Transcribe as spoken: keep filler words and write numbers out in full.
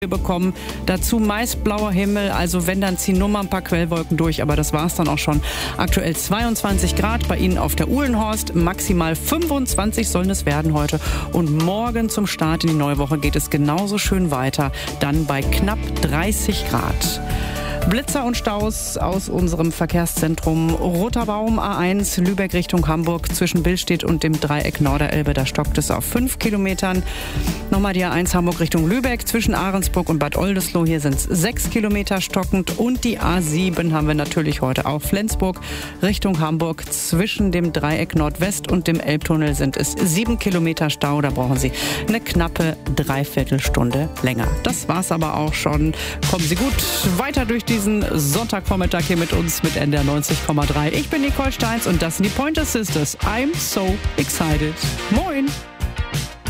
bekommen. Dazu meist blauer Himmel, also wenn, dann ziehen nur mal ein paar Quellwolken durch, aber das war es dann auch schon. Aktuell zweiundzwanzig Grad bei Ihnen auf der Uhlenhorst, maximal fünfundzwanzig sollen es werden heute. Und morgen zum Start in die neue Woche geht es genauso schön weiter, dann bei knapp dreißig Grad. Blitzer und Staus aus unserem Verkehrszentrum. Roter Baum A eins, Lübeck Richtung Hamburg, zwischen Billstedt und dem Dreieck Norderelbe, da stockt es auf fünf Kilometern. Nochmal die A eins Hamburg Richtung Lübeck, zwischen Ahrensburg und Bad Oldesloe, hier sind es sechs Kilometer stockend. Und die A sieben haben wir natürlich heute auch. Flensburg Richtung Hamburg, zwischen dem Dreieck Nordwest und dem Elbtunnel sind es sieben Kilometer Stau, da brauchen Sie eine knappe Dreiviertelstunde länger. Das war's aber auch schon. Kommen Sie gut weiter durch die diesen Sonntagvormittag hier mit uns mit N D R neunzig Komma drei. Ich bin Nicole Steins und das sind die Pointer Sisters. I'm so excited. Moin!